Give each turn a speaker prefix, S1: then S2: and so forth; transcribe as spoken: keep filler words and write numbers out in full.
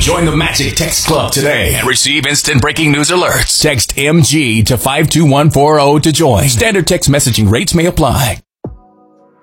S1: Join the Magic Text Club today and receive instant breaking news alerts. Text M G to five two one four zero to join. Standard text messaging rates may apply.